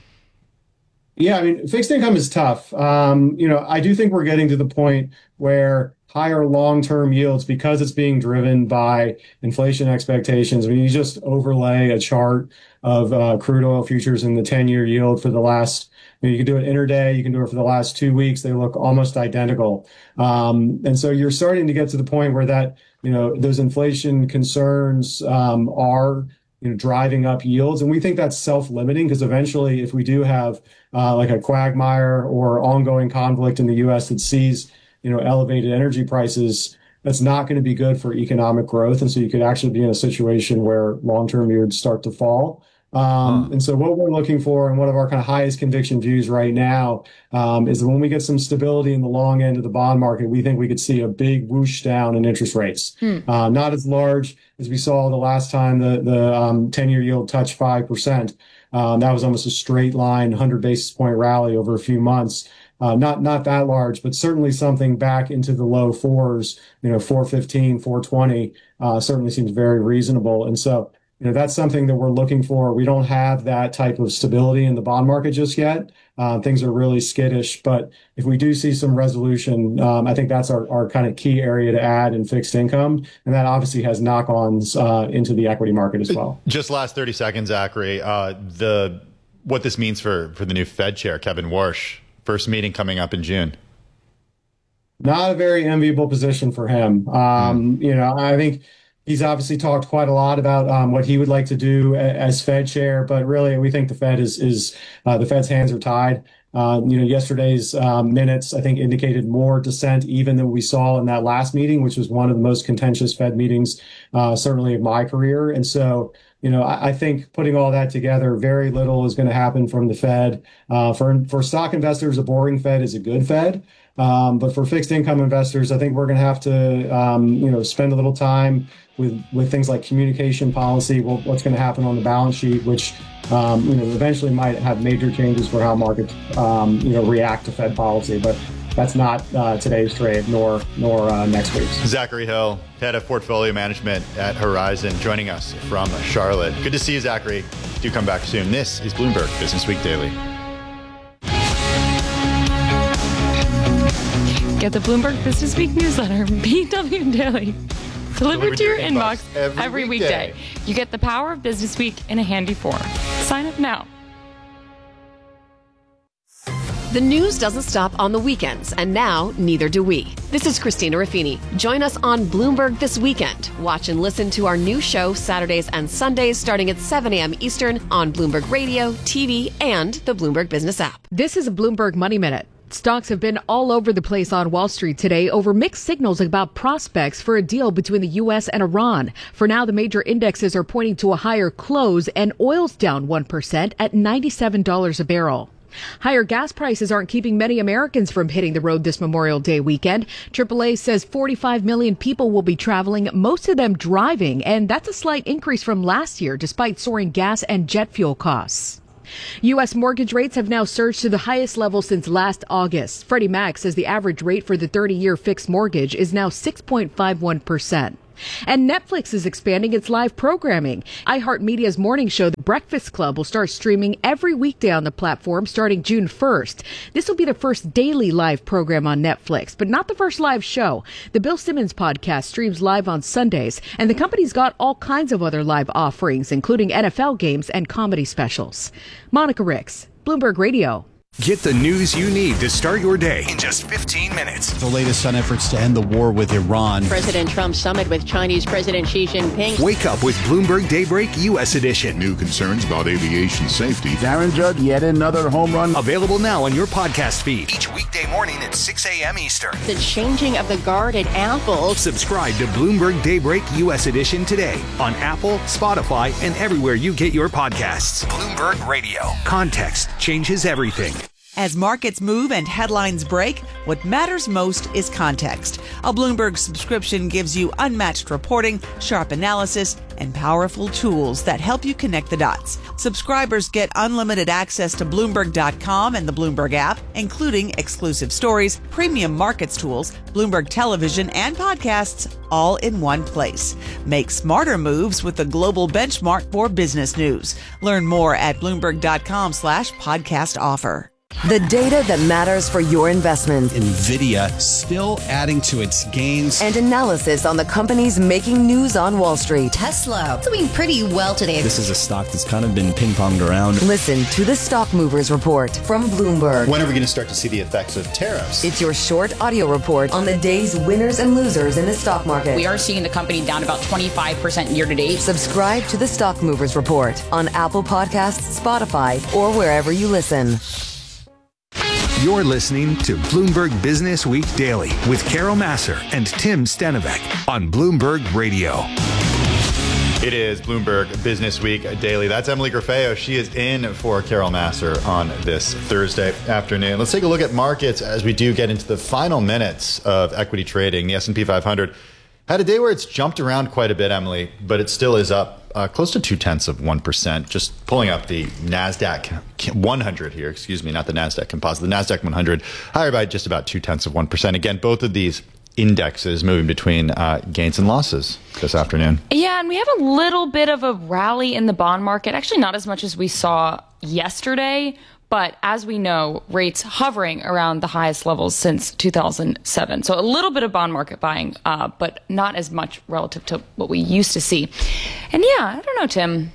Yeah, I mean, fixed income is tough. Um, you know, I do think we're getting to the point where higher long-term yields, because it's being driven by inflation expectations. I mean, you just overlay a chart of uh, crude oil futures in the ten-year yield for the last, you know, you can do it intraday, you can do it for the last two weeks. They look almost identical. Um, and so you're starting to get to the point where that, you know, those inflation concerns um, are you know, driving up yields. And we think that's self-limiting because eventually if we do have uh, like a quagmire or ongoing conflict in the U S that sees you know, elevated energy prices, that's not going to be good for economic growth. And so you could actually be in a situation where long-term yields start to fall. Um, huh. And so what we're looking for and one of our kind of highest conviction views right now um, is that when we get some stability in the long end of the bond market, we think we could see a big whoosh down in interest rates. Hmm. Uh, not as large as we saw the last time the, the um, ten-year yield touched five percent. Um, that was almost a straight line, one hundred basis point rally over a few months. Uh, not not that large, but certainly something back into the low fours, you know, four fifteen, four twenty, uh, certainly seems very reasonable. And so, you know, that's something that we're looking for. We don't have that type of stability in the bond market just yet. Uh, things are really skittish. But if we do see some resolution, um, I think that's our, our kind of key area to add in fixed income. And that obviously has knock-ons uh, into the equity market as well. Just last thirty seconds, Zachary, uh, the what this means for, for the new Fed chair, Kevin Warsh. First meeting coming up in June. Not a very enviable position for him. Um, mm. You know, I think he's obviously talked quite a lot about um, what he would like to do as Fed chair, but really we think the Fed is, is uh, the Fed's hands are tied. Uh, you know, yesterday's um, minutes, I think, indicated more dissent even than we saw in that last meeting, which was one of the most contentious Fed meetings, uh, certainly of my career. And so, you know, I, I think putting all that together, very little is going to happen from the Fed. Uh, for for stock investors, a boring Fed is a good Fed. Um, but for fixed income investors, I think we're going to have to, um, you know, spend a little time with, with things like communication policy, well, what's going to happen on the balance sheet, which, um, you know, eventually might have major changes for how markets, um, you know, react to Fed policy. But that's not uh, today's trade, nor nor uh, next week's. Zachary Hill, head of portfolio management at Horizon, joining us from Charlotte. Good to see you, Zachary. Do come back soon. This is Bloomberg Business Week Daily. Get the Bloomberg Business Week newsletter, B W Daily, delivered to your inbox every, every weekday. weekday. You get the power of Business Week in a handy form. Sign up now. The news doesn't stop on the weekends, and now neither do we. This is Christina Raffini. Join us on Bloomberg This Weekend. Watch and listen to our new show Saturdays and Sundays starting at seven a.m. Eastern on Bloomberg Radio, T V, and the Bloomberg Business app. This is a Bloomberg Money Minute. Stocks have been all over the place on Wall Street today over mixed signals about prospects for a deal between the U S and Iran. For now, the major indexes are pointing to a higher close, and oil's down one percent at ninety-seven dollars a barrel. Higher gas prices aren't keeping many Americans from hitting the road this Memorial Day weekend. triple A says forty-five million people will be traveling, most of them driving, and that's a slight increase from last year despite soaring gas and jet fuel costs. U S mortgage rates have now surged to the highest level since last August. Freddie Mac says the average rate for the thirty-year fixed mortgage is now six point five one percent. And Netflix is expanding its live programming. iHeartMedia's morning show, The Breakfast Club, will start streaming every weekday on the platform starting June first. This will be the first daily live program on Netflix, but not the first live show. The Bill Simmons podcast streams live on Sundays, and the company's got all kinds of other live offerings, including N F L games and comedy specials. Monica Ricks, Bloomberg Radio. Get the news you need to start your day in just fifteen minutes. The latest on efforts to end the war with Iran. President Trump's summit with Chinese President Xi Jinping. Wake up with Bloomberg Daybreak U S Edition. New concerns about aviation safety. Darren Judd, yet another home run. Available now on your podcast feed. Each weekday morning at six a.m. Eastern. The changing of the guard at Apple. Subscribe to Bloomberg Daybreak U S Edition today on Apple, Spotify, and everywhere you get your podcasts. Bloomberg Radio. Context changes everything. As markets move and headlines break, what matters most is context. A Bloomberg subscription gives you unmatched reporting, sharp analysis, and powerful tools that help you connect the dots. Subscribers get unlimited access to Bloomberg dot com and the Bloomberg app, including exclusive stories, premium markets tools, Bloomberg television, and podcasts, all in one place. Make smarter moves with the global benchmark for business news. Learn more at Bloomberg dot com slash podcast offer. The data that matters for your investment. NVIDIA still adding to its gains. And analysis on the companies making news on Wall Street. Tesla doing pretty well today. This is a stock that's kind of been ping-ponged around. Listen to the Stock Movers Report from Bloomberg. When are we going to start to see the effects of tariffs? It's your short audio report on the day's winners and losers in the stock market. We are seeing the company down about twenty-five percent year to date. Subscribe to the Stock Movers Report on Apple Podcasts, Spotify, or wherever you listen. You're listening to Bloomberg Business Week Daily with Carol Massar and Tim Stenovec on Bloomberg Radio. It is Bloomberg Business Week Daily. That's Emily Grafeo. She is in for Carol Massar on this Thursday afternoon. Let's take a look at markets as we do get into the final minutes of equity trading. The S and P five hundred had a day where it's jumped around quite a bit, Emily, but it still is up uh, close to two tenths of one percent. Just pulling up the NASDAQ one hundred here, excuse me, not the NASDAQ composite, the NASDAQ one hundred, higher by just about two tenths of one percent. Again, both of these indexes moving between uh, gains and losses this afternoon. Yeah, and we have a little bit of a rally in the bond market. Actually, not as much as we saw yesterday. But as we know, rates hovering around the highest levels since two thousand seven. So a little bit of bond market buying, uh, but not as much relative to what we used to see. And yeah, I don't know, Tim.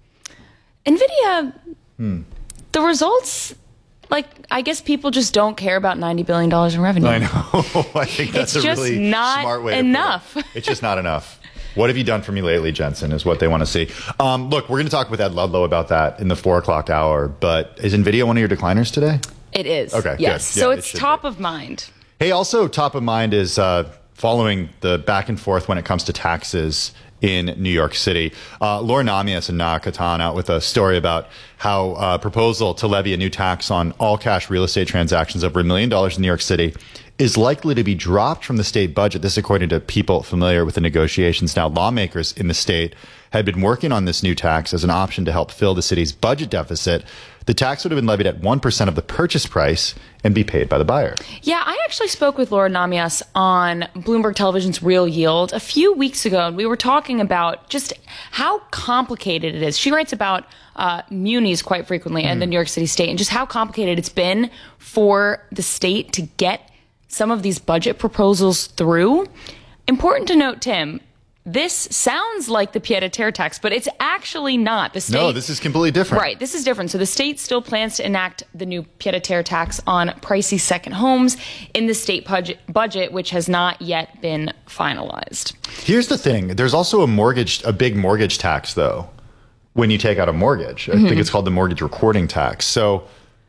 NVIDIA, hmm. the results, like, I guess people just don't care about ninety billion dollars in revenue. I know. I think that's it's a just really not smart way enough. to put it. It's just not enough. What have you done for me lately, Jensen, is what they want to see. Um, look, we're going to talk with Ed Ludlow about that in the four o'clock hour, but is NVIDIA one of your decliners today? It is. Okay, yes. good. So yeah, it's it top be. of mind. Hey, also top of mind is uh, following the back and forth when it comes to taxes in New York City. Uh, Laura Namias and Naa Katan out with a story about how a uh, proposal to levy a new tax on all cash real estate transactions over a million dollars in New York City is likely to be dropped from the state budget. This according to people familiar with the negotiations. Now, lawmakers in the state had been working on this new tax as an option to help fill the city's budget deficit. The tax would have been levied at one percent of the purchase price and be paid by the buyer. Yeah, I actually spoke with Laura Namias on Bloomberg Television's Real Yield a few weeks ago, and we were talking about just how complicated it is. She writes about uh, munis quite frequently and mm. the New York City state, and just how complicated it's been for the state to get some of these budget proposals through. Important to note, Tim, this sounds like the pied-à-terre tax, but it's actually not. The state, no, this is completely different. Right, this is different. So the state still plans to enact the new pied-à-terre tax on pricey second homes in the state budget, budget, which has not yet been finalized. Here's the thing. There's also a mortgage, a big mortgage tax, though, when you take out a mortgage. I Mm-hmm. think it's called the mortgage recording tax. So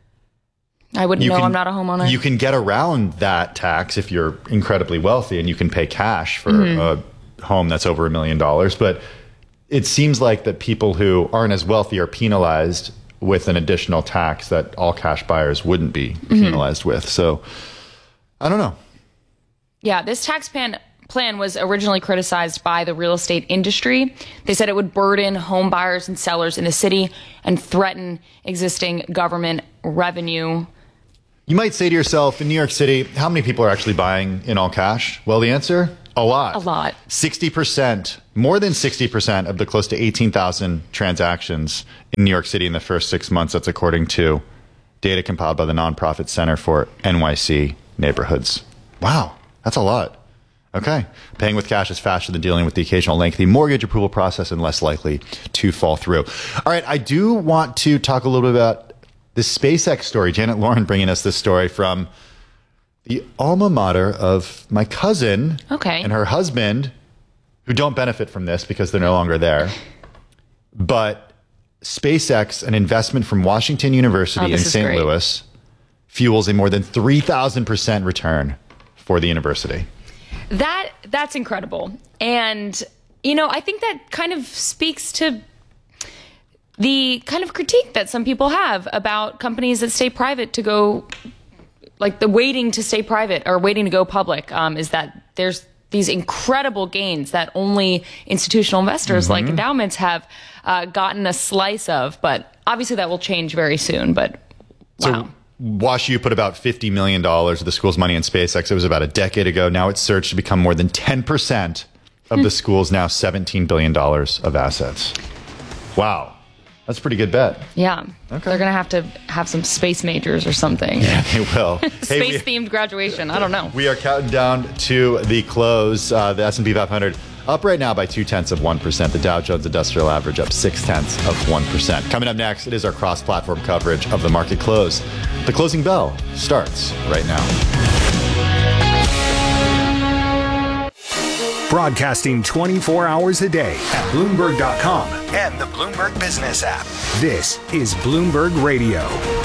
I wouldn't you know. can- I'm not a homeowner. you can get around that tax if you're incredibly wealthy and you can pay cash for Mhm. a home that's over a million dollars. But it seems like that people who aren't as wealthy are penalized with an additional tax that all cash buyers wouldn't be Mhm. penalized with. So I don't know. Yeah, this tax plan plan was originally criticized by the real estate industry. They said it would burden home buyers and sellers in the city and threaten existing government revenue. You might say to yourself, in New York City, how many people are actually buying in all cash? Well, the answer, a lot. A lot. sixty percent, more than sixty percent of the close to eighteen thousand transactions in New York City in the first six months. That's according to data compiled by the nonprofit Center for N Y C Neighborhoods. Wow, that's a lot. Okay. Paying with cash is faster than dealing with the occasional lengthy mortgage approval process and less likely to fall through. All right. I do want to talk a little bit about the SpaceX story. Janet Lauren bringing us this story from the alma mater of my cousin Okay. and her husband, who don't benefit from this because they're no longer there. But SpaceX, an investment from Washington University Oh, this in is Saint great. Louis, fuels a more than three thousand percent return for the university. That that's incredible. And you know, I think that kind of speaks to the kind of critique that some people have about companies that stay private to go, like the waiting to stay private or waiting to go public, um, is that there's these incredible gains that only institutional investors like Mhm. endowments have uh, gotten a slice of. But obviously that will change very soon. But So WashU put about fifty million dollars of the school's money in SpaceX. It was about a decade ago. Now it's surged to become more than ten percent of the school's now seventeen billion dollars of assets. Wow. That's a pretty good bet. yeah, they're going to have to have some space majors or something. Yeah, they will. Hey, we- Space themed graduation. I don't know. We are counting down to the close. Uh, the S and P five hundred up right now by two tenths of one percent. The Dow Jones Industrial Average up six tenths of one percent. Coming up next, it is our cross-platform coverage of the market close. The closing bell starts right now. Broadcasting twenty-four hours a day at Bloomberg dot com and the Bloomberg Business app. This is Bloomberg Radio.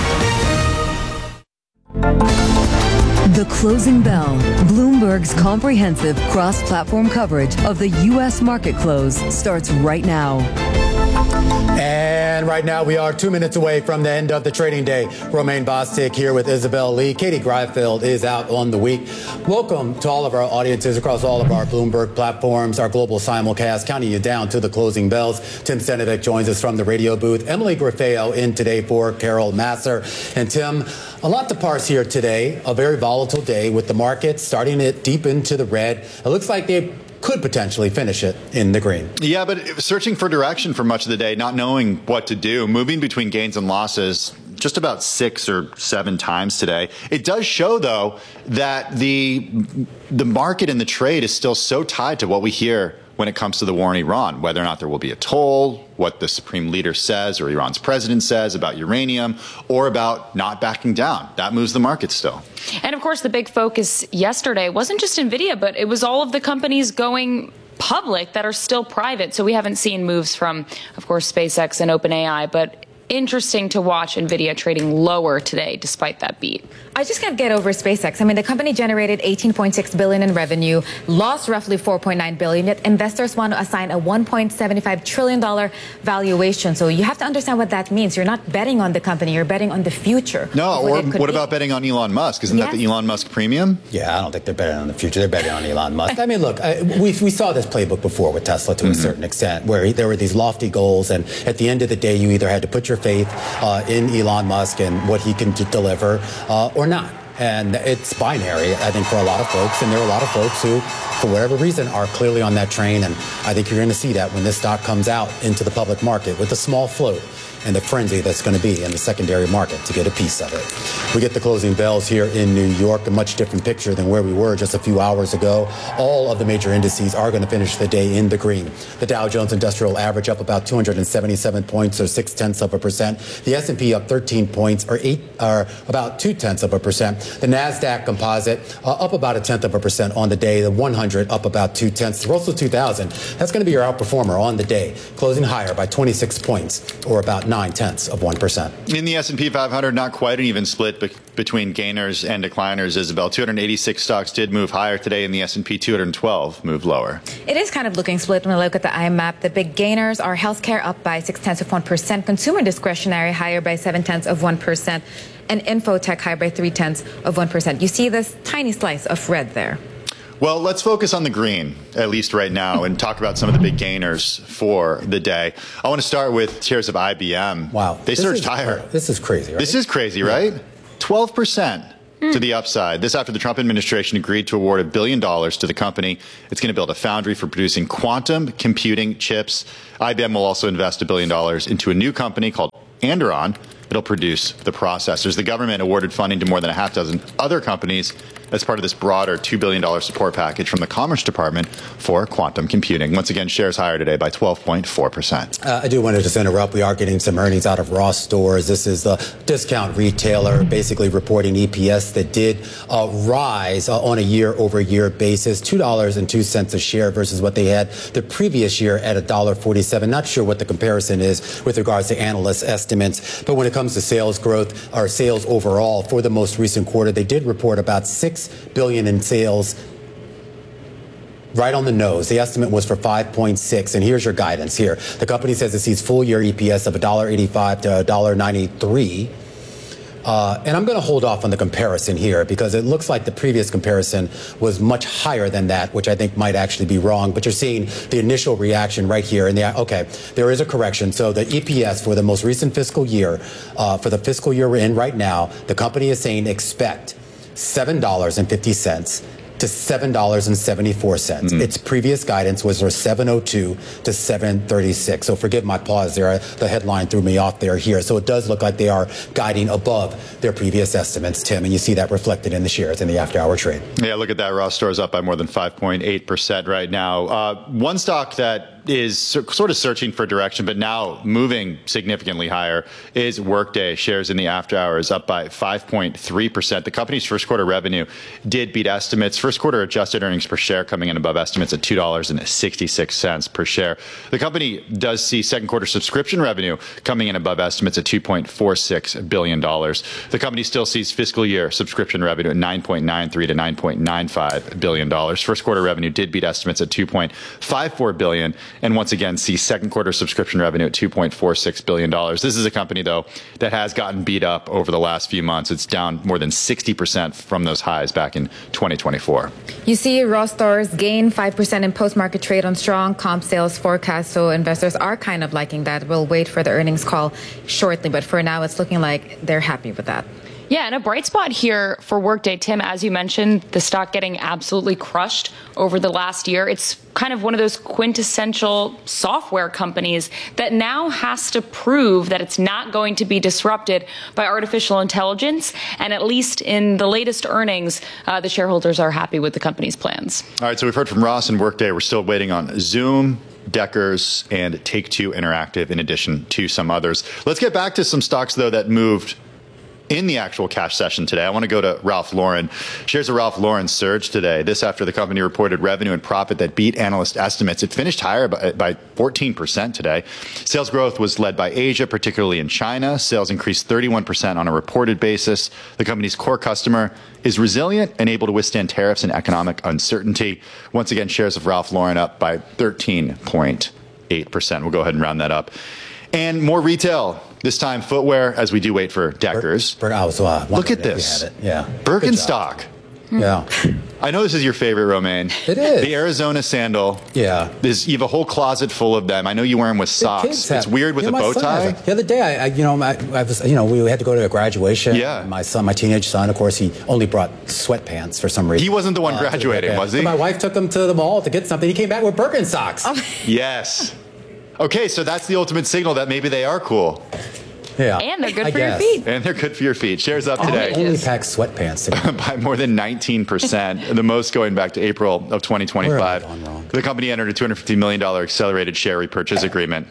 The Closing Bell, Bloomberg's comprehensive cross-platform coverage of the U S market close starts right now. And right now we are two minutes away from the end of the trading day. Romaine Bostic here with Isabel Lee. Katie Greifeld is out on the week. Welcome to all of our audiences across all of our Bloomberg platforms, our global simulcast, counting you down to the closing bells. Tim Stenovic joins us from the radio booth. Emily Grafeo in today for Carol Masser. And Tim, a lot to parse here today. A very volatile day with the market starting it deep into the red. It looks like they could potentially finish it in the green. Yeah, but searching for direction for much of the day, not knowing what to do, moving between gains and losses just about six or seven times today. It does show, though, that the the market and the trade is still so tied to what we hear when it comes to the war in Iran, whether or not there will be a toll, what the supreme leader says or Iran's president says about uranium, or about not backing down. That moves the market still. And of course, the big focus yesterday wasn't just NVIDIA, but it was all of the companies going public that are still private. So we haven't seen moves from, of course, SpaceX and OpenAI, but interesting to watch NVIDIA trading lower today despite that beat. I just can't get over SpaceX. I mean, the company generated eighteen point six billion dollars in revenue, lost roughly four point nine billion dollars, yet investors want to assign a one point seven five trillion dollars valuation. So you have to understand what that means. You're not betting on the company, you're betting on the future. No, or it could what be. about betting on Elon Musk? Isn't that Yes. the Elon Musk premium? Yeah, I don't think they're betting on the future. They're betting on Elon Musk. I mean, look, I, we, we saw this playbook before with Tesla to Mm-hmm. a certain extent, where there were these lofty goals, and at the end of the day, you either had to put your faith uh, in Elon Musk and what he can d- deliver uh, or not. And it's binary, I think, for a lot of folks. And there are a lot of folks who for whatever reason, are clearly on that train. And I think you're going to see that when this stock comes out into the public market with a small float and the frenzy that's going to be in the secondary market to get a piece of it. We get the closing bells here in New York, a much different picture than where we were just a few hours ago. All of the major indices are going to finish the day in the green. The Dow Jones Industrial Average up about two hundred seventy-seven points, or six tenths of a percent. The S and P up thirteen points, or eight, or about two tenths of a percent. The Nasdaq Composite uh, up about a tenth of a percent on the day. The one hundred up about two tenths. The Russell two thousand, that's going to be your outperformer on the day, closing higher by twenty-six points, or about nine tenths of one percent. In the S and P five hundred, not quite an even split be- between gainers and decliners, Isabel. two hundred eighty-six stocks did move higher today, and the S and P two hundred twelve moved lower. It is kind of looking split when we look at the I MAP. The big gainers are healthcare up by six tenths of one percent, consumer discretionary higher by seven tenths of one percent, and infotech higher by three tenths of one percent. You see this tiny slice of red there. Well, let's focus on the green, at least right now, and talk about some of the big gainers for the day. I want to start with shares of I B M. Wow. They This surged is- higher. This is crazy, right? This is crazy, right? twelve percent to the upside. This after the Trump administration agreed to award a billion dollars to the company. It's going to build a foundry for producing quantum computing chips. I B M will also invest a billion dollars into a new company called Andron. It'll produce the processors. The government awarded funding to more than a half dozen other companies as part of this broader two billion dollars support package from the Commerce Department for quantum computing. Once again, shares higher today by twelve point four percent. Uh, I do want to just interrupt. We are getting some earnings out of Ross Stores. This is the discount retailer basically reporting E P S that did uh, rise uh, on a year-over-year basis, two dollars and two cents a share versus what they had the previous year at one dollar forty-seven. Not sure what the comparison is with regards to analyst estimates, but when it comes to sales growth or sales overall for the most recent quarter, they did report about six billion dollars in sales. Right on the nose. The estimate was for five point six, and here's your guidance here. The company says it sees full year E P S of one dollar eighty-five to one dollar ninety-three. Uh, and I'm going to hold off on the comparison here because it looks like the previous comparison was much higher than that, which I think might actually be wrong. But you're seeing the initial reaction right here. And the, okay, there is a correction. So the E P S for the most recent fiscal year, uh, for the fiscal year we're in right now, the company is saying expect seven dollars and fifty cents to seven dollars and seventy-four cents. Mm. Its previous guidance was for seven oh two to seven thirty-six. So forgive my pause there. The headline threw me off there here. So it does look like they are guiding above their previous estimates, Tim, and you see that reflected in the shares in the after-hour trade. Yeah, look at that. Ross Stores up by more than five point eight percent right now. Uh, one stock that is sort of searching for direction, but now moving significantly higher is Workday. Shares in the after hours up by five point three percent. The company's first quarter revenue did beat estimates. First quarter adjusted earnings per share coming in above estimates at two dollars and sixty-six cents per share. The company does see second quarter subscription revenue coming in above estimates at two point four six billion dollars. The company still sees fiscal year subscription revenue at nine point nine three to nine point nine five billion dollars. First quarter revenue did beat estimates at two point five four billion dollars. And once again, see second quarter subscription revenue at two point four six billion dollars. This is a company, though, that has gotten beat up over the last few months. It's down more than sixty percent from those highs back in twenty twenty-four. You see Ross Stores gain five percent in post-market trade on strong comp sales forecast, so investors are kind of liking that. We'll wait for the earnings call shortly, but for now, it's looking like they're happy with that. Yeah, and a bright spot here for Workday, Tim, as you mentioned, the stock getting absolutely crushed over the last year. It's kind of one of those quintessential software companies that now has to prove that it's not going to be disrupted by artificial intelligence. And at least in the latest earnings, uh, the shareholders are happy with the company's plans. All right, so we've heard from Ross and Workday. We're still waiting on Zoom, Deckers, and Take-Two Interactive, in addition to some others. Let's get back to some stocks, though, that moved in the actual cash session today. I want to go to Ralph Lauren. Shares of Ralph Lauren surged today. This after the company reported revenue and profit that beat analyst estimates. It finished higher by, by fourteen percent today. Sales growth was led by Asia, particularly in China. Sales increased thirty-one percent on a reported basis. The company's core customer is resilient and able to withstand tariffs and economic uncertainty. Once again, shares of Ralph Lauren up by thirteen point eight percent. We'll go ahead and round that up. And more retail. This time footwear, as we do wait for Deckers. Bur- Bur- I was, uh, Look at if you this. had it. Yeah. Birkenstock. Yeah. I know this is your favorite, Romaine. It is. The Arizona sandal. Yeah. Is, you have a whole closet full of them. I know you wear them with socks. Have, it's weird with you know, a bow tie. The other day, I, I you know, I, I was, you know, we had to go to a graduation. Yeah. My son, my teenage son, of course, he only brought sweatpants for some reason. He wasn't the one uh, graduating, was he? So my wife took him to the mall to get something. He came back with Birkenstocks. Oh. Yes. Okay, so that's the ultimate signal that maybe they are cool. Yeah. And they're good I for guess. your feet. And they're good for your feet. Shares up today. Only pack sweatpants. By more than nineteen percent, the most going back to April of twenty twenty-five. Where am I going wrong? The company entered a two hundred fifty million dollars accelerated share repurchase agreement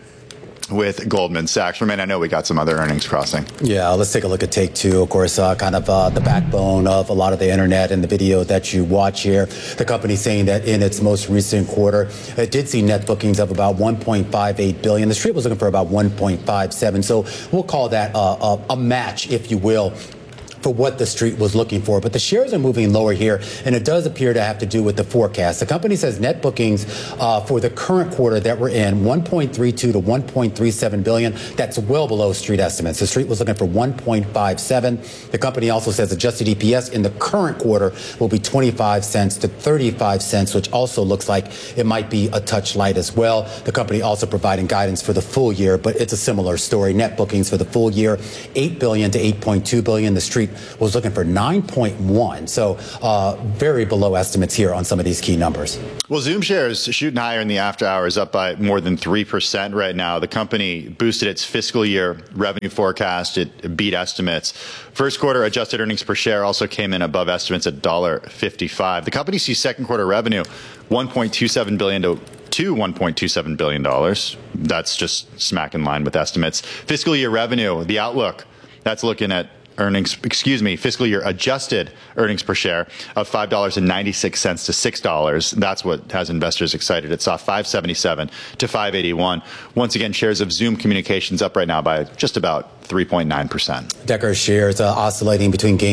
with Goldman Sachs. Romaine, I know we got some other earnings crossing. Yeah, let's take a look at Take Two. Of course, uh, kind of uh, the backbone of a lot of the internet and the video that you watch here. The company saying that in its most recent quarter, it did see net bookings of about one point five eight billion dollars. The street was looking for about one point five seven. So we'll call that uh, a, a match, if you will, for what the street was looking for. But the shares are moving lower here, and it does appear to have to do with the forecast. The company says net bookings uh, for the current quarter that we're in, one point three two to one point three seven billion. That's well below street estimates. The street was looking for one point five seven. The company also says adjusted E P S in the current quarter will be twenty-five cents to thirty-five cents, which also looks like it might be a touch light as well. The company also providing guidance for the full year, but it's a similar story. Net bookings for the full year, eight billion to eight point two billion. The street was looking for nine point one. So uh, very below estimates here on some of these key numbers. Well, Zoom shares shooting higher in the after hours, up by more than three percent right now. The company boosted its fiscal year revenue forecast. It beat estimates. First quarter adjusted earnings per share also came in above estimates at one dollar fifty-five. The company sees second quarter revenue one point two seven billion dollars to to one point two seven billion dollars. That's just smack in line with estimates. Fiscal year revenue, the outlook, that's looking at earnings, excuse me, fiscal year adjusted earnings per share of five dollars and ninety-six cents to six dollars. That's what has investors excited. It saw five seventy-seven to five eighty-one. Once again, shares of Zoom Communications up right now by just about three point nine percent. Decker shares uh, oscillating between gains